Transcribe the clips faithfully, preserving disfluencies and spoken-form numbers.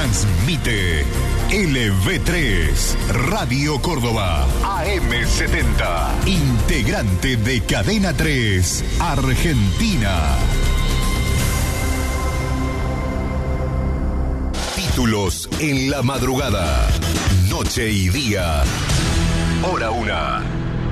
Transmite L V tres, Radio Córdoba, A M setenta, integrante de Cadena tres, Argentina. Títulos en la madrugada, noche y día, hora una.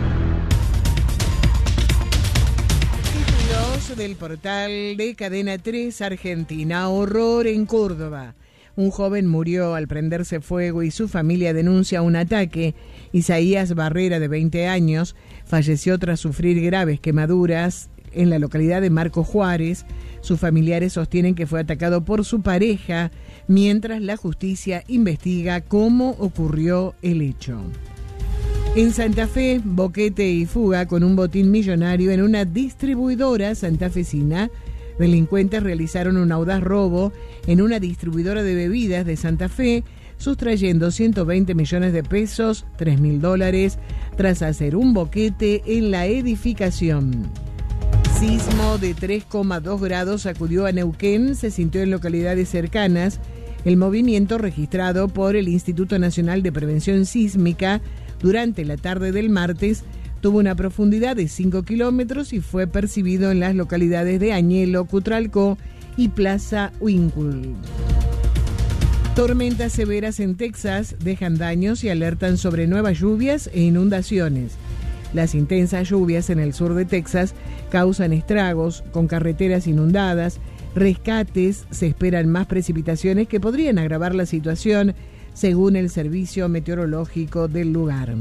Títulos del portal de Cadena tres, Argentina. Horror en Córdoba. Un joven murió al prenderse fuego y su familia denuncia un ataque. Isaías Barrera, de veinte años, falleció tras sufrir graves quemaduras en la localidad de Marcos Juárez. Sus familiares sostienen que fue atacado por su pareja, mientras la justicia investiga cómo ocurrió el hecho. En Santa Fe, boquete y fuga con un botín millonario en una distribuidora santafesina. Delincuentes realizaron un audaz robo en una distribuidora de bebidas de Santa Fe, sustrayendo ciento veinte millones de pesos, tres mil dólares, tras hacer un boquete en la edificación. Sismo de tres coma dos grados sacudió a Neuquén, se sintió en localidades cercanas. El movimiento, registrado por el Instituto Nacional de Prevención Sísmica durante la tarde del martes, tuvo una profundidad de cinco kilómetros y fue percibido en las localidades de Añelo, Cutralcó y Plaza Huíncul. Tormentas severas en Texas dejan daños y alertan sobre nuevas lluvias e inundaciones. Las intensas lluvias en el sur de Texas causan estragos, con carreteras inundadas, rescates, se esperan más precipitaciones que podrían agravar la situación, según el servicio meteorológico del lugar.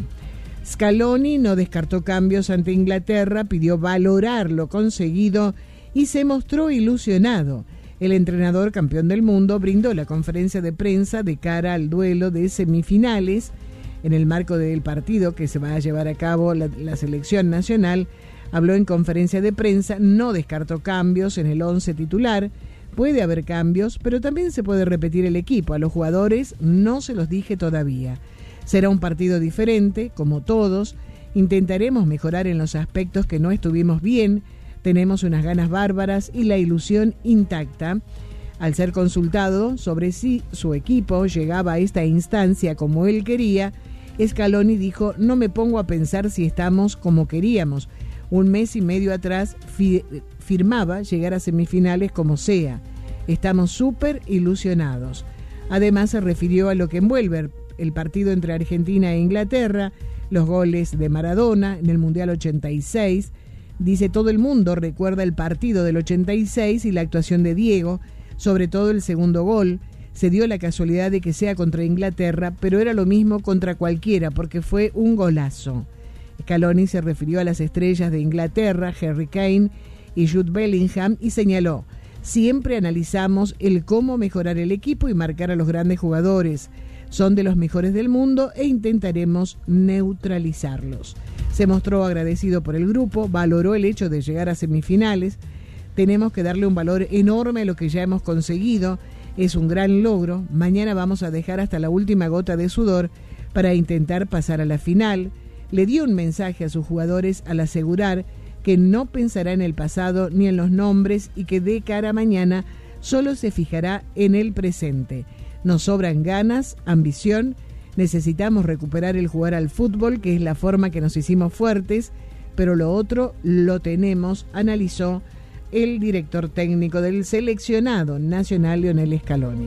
Scaloni no descartó cambios ante Inglaterra, pidió valorar lo conseguido y se mostró ilusionado. El entrenador campeón del mundo brindó la conferencia de prensa de cara al duelo de semifinales. En el marco del partido que se va a llevar a cabo la, la selección nacional, habló en conferencia de prensa, no descartó cambios en el once titular. Puede haber cambios, pero también se puede repetir el equipo. A los jugadores no se los dije todavía. Será un partido diferente, como todos. Intentaremos mejorar en los aspectos que no estuvimos bien. Tenemos unas ganas bárbaras y la ilusión intacta. Al ser consultado sobre si su equipo llegaba a esta instancia como él quería, Scaloni dijo: no me pongo a pensar si estamos como queríamos. Un mes y medio atrás fi- firmaba llegar a semifinales como sea. Estamos súper ilusionados. Además se refirió a lo que envuelve el partido entre Argentina e Inglaterra, los goles de Maradona en el Mundial ochenta y seis. Dice: todo el mundo recuerda el partido del ochenta y seis y la actuación de Diego, sobre todo el segundo gol. Se dio la casualidad de que sea contra Inglaterra, pero era lo mismo contra cualquiera porque fue un golazo. Scaloni se refirió a las estrellas de Inglaterra, Harry Kane y Jude Bellingham, y señaló: siempre analizamos el cómo mejorar el equipo y marcar a los grandes jugadores. Son de los mejores del mundo e intentaremos neutralizarlos. Se mostró agradecido por el grupo, valoró el hecho de llegar a semifinales. Tenemos que darle un valor enorme a lo que ya hemos conseguido. Es un gran logro. Mañana vamos a dejar hasta la última gota de sudor para intentar pasar a la final. Le dio un mensaje a sus jugadores al asegurar que no pensará en el pasado ni en los nombres y que de cara a mañana solo se fijará en el presente. Nos sobran ganas, ambición, necesitamos recuperar el jugar al fútbol, que es la forma que nos hicimos fuertes, pero lo otro lo tenemos, analizó el director técnico del seleccionado nacional, Lionel Scaloni.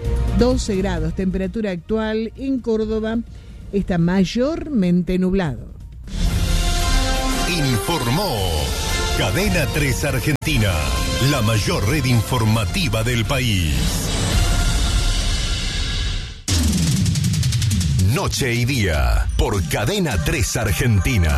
doce grados, temperatura actual en Córdoba, está mayormente nublado. Informó Cadena tres Argentina, la mayor red informativa del país. Noche y día, por Cadena tres Argentina.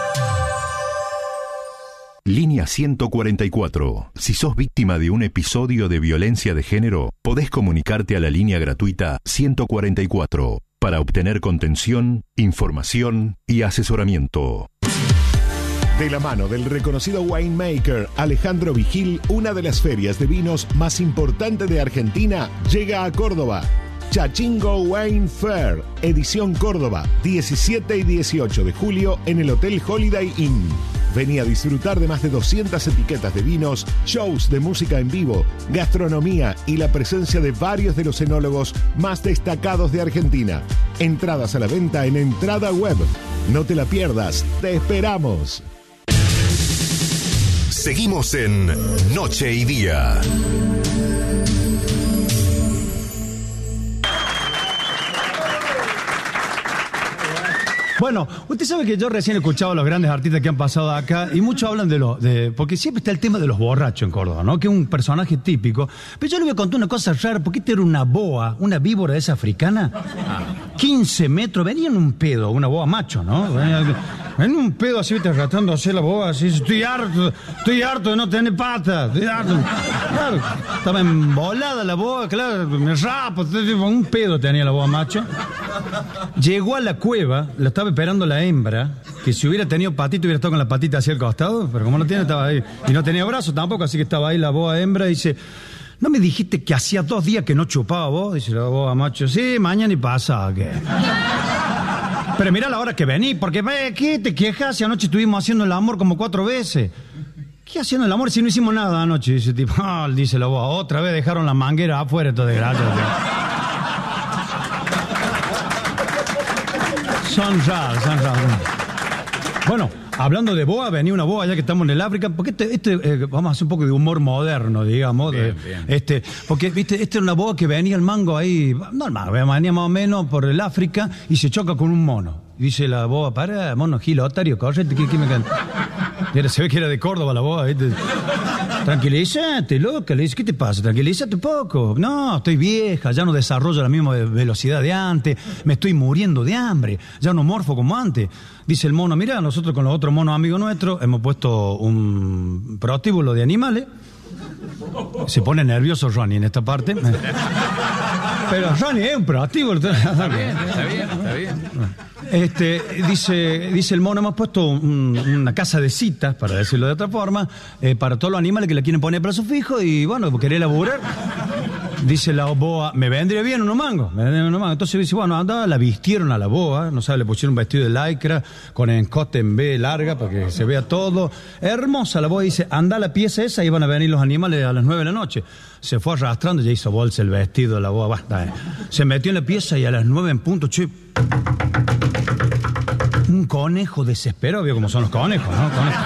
Línea ciento cuarenta y cuatro. Si sos víctima de un episodio de violencia de género, podés comunicarte a la línea gratuita ciento cuarenta y cuatro para obtener contención, información y asesoramiento. De la mano del reconocido winemaker Alejandro Vigil, una de las ferias de vinos más importantes de Argentina llega a Córdoba. Chachingo Wine Fair, edición Córdoba, diecisiete y dieciocho de julio en el Hotel Holiday Inn. Vení a disfrutar de más de doscientas etiquetas de vinos, shows de música en vivo, gastronomía y la presencia de varios de los enólogos más destacados de Argentina. Entradas a la venta en Entrada Web. No te la pierdas, te esperamos. Seguimos en Noche y Día. Bueno, usted sabe que yo recién he escuchado a los grandes artistas que han pasado acá y muchos hablan de los... De, porque siempre está el tema de los borrachos en Córdoba, ¿no? Que es un personaje típico. Pero yo le voy a contar una cosa rara, porque esta era una boa, una víbora de esa africana. quince metros, venía en un pedo, una boa macho, ¿no? Venía en un pedo así, viste, tratando de hacer la boa, así, estoy harto, estoy harto de no tener patas, estoy harto. Claro, estaba embolada la boa, claro, me rapo, un pedo tenía la boa macho. Llegó a la cueva, la estaba esperando la hembra, que si hubiera tenido patita hubiera estado con la patita hacia el costado, pero como no tiene, estaba ahí. Y no tenía brazos tampoco, así que estaba ahí la boa hembra y dice, ¿no me dijiste que hacía dos días que no chupaba vos? Dice la boa macho, sí, mañana y pasa, ¿qué? Pero mira la hora que vení, porque ve, ¿qué te quejas? Si anoche estuvimos haciendo el amor como cuatro veces. ¿Qué haciendo el amor si no hicimos nada anoche? Dice tipo, ah, dice la boa, otra vez dejaron la manguera afuera, esto de gracia. Son raros, son raros. Bueno, hablando de boa, venía una boa ya que estamos en el África, porque este, este eh, vamos a hacer un poco de humor moderno, digamos. Bien, de, bien. Este, porque, viste, esta era una boa que venía el mango ahí, normal, venía más o menos por el África y se choca con un mono. Dice la boa, para, mono gilotario, correte, ¿qué, qué me canta? Se ve que era de Córdoba la boa, ¿viste? Tranquilízate, loca, le dice, ¿qué te pasa? Tranquilízate un poco. No, estoy vieja, ya no desarrollo la misma velocidad de antes, me estoy muriendo de hambre, ya no morfo como antes. Dice el mono, mira, nosotros con los otros monos amigos nuestros hemos puesto un prostíbulo de animales. Se pone nervioso Ronnie en esta parte. Pero Ronnie es un prostíbulo. Está bien, está bien, está bien. Este, dice, dice el mono, hemos puesto un, una casa de citas, para decirlo de otra forma, eh, para todos los animales que le quieren poner plazo fijo y bueno, querer laburar. Dice la boa, me vendría bien unos mangos, me vendría unos mangos. Entonces dice, bueno, anda, la vistieron a la boa, no sabe, le pusieron un vestido de lycra con encote en B larga para que se vea todo. Hermosa la boa, dice, anda a la pieza esa y van a venir los animales a las nueve de la noche. Se fue arrastrando, ya hizo bolsa el vestido, la boa, basta. Eh. Se metió en la pieza y a las nueve en punto, che, un conejo desesperado, vio cómo son los conejos, ¿no? Conejos.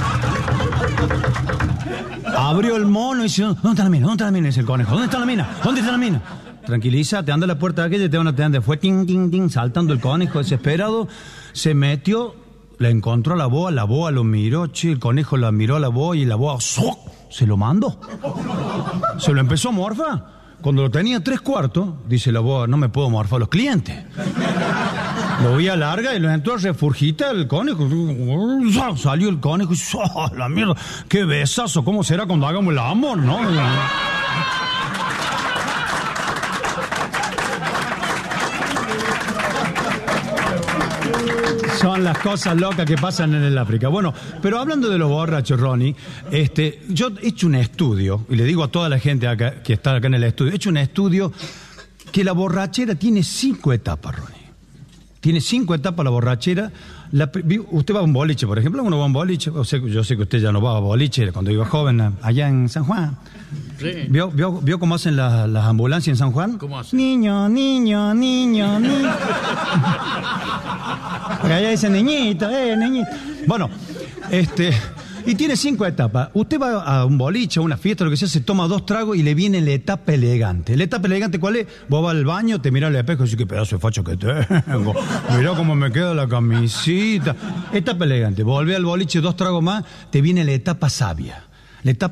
Abrió el mono y dice, ¿dónde está la mina? ¿Dónde está la mina? Dice el conejo, ¿dónde está la mina? ¿Dónde está la mina? Tranquilízate, anda a la puerta de aquella y te van a tener. Fue ting, ting, ting, saltando el conejo desesperado, se metió, la encontró a la boa, la boa lo miró, che, el conejo la miró a la boa y la boa ¡soc! Se lo mandó. Se lo empezó a morfar. Cuando lo tenía tres cuartos, dice la boa, no me puedo morfar a los clientes. Lo vi a larga y lo entró a refurgitar el conejo. Salió el conejo y ¡oh, la mierda! ¡Qué besazo! ¿Cómo será cuando hagamos el amor, no? Son las cosas locas que pasan en el África. Bueno, pero hablando de los borrachos, Ronnie, este, yo he hecho un estudio, y le digo a toda la gente acá, que está acá en el estudio, he hecho un estudio que la borrachera tiene cinco etapas, Ronnie. Tiene cinco etapas la borrachera. La, usted va a un boliche, por ejemplo, uno va a un boliche, o sea, yo sé que usted ya no va a boliche, cuando iba joven, allá en San Juan. Sí. ¿Vio, vio, vio cómo hacen la, las ambulancias en San Juan? ¿Cómo hacen? Niño, niño, niño, niño. Porque allá dicen niñito, eh, niñito. Bueno, este... Y tiene cinco etapas. Usted va a un boliche, a una fiesta, lo que sea, se toma dos tragos y le viene la etapa elegante. ¿La etapa elegante cuál es? Vos vas al baño, te mirás al espejo y dices, qué pedazo de facho que tengo. Mirá cómo me queda la camisita. Etapa elegante. Volvé al boliche, dos tragos más, te viene la etapa sabia. La etapa